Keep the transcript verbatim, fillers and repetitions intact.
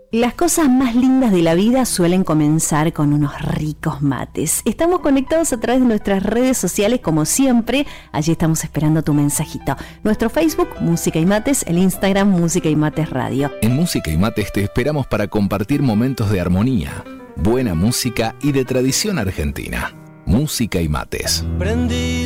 Las cosas más lindas de la vida suelen comenzar con unos ricos mates. Estamos conectados a través de nuestras redes sociales como siempre. Allí estamos esperando tu mensajito. Nuestro Facebook, Música y Mates, el Instagram, Música y Mates Radio. En Música y Mates te esperamos para compartir momentos de armonía, buena música y de tradición argentina. Música y Mates. Prendí